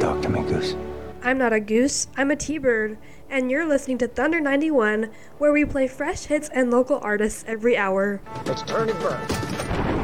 Talk to me, Goose. I'm not a goose, I'm a T-bird, and you're listening to Thunder 91, where we play fresh hits and local artists every hour. It's Turning Bird.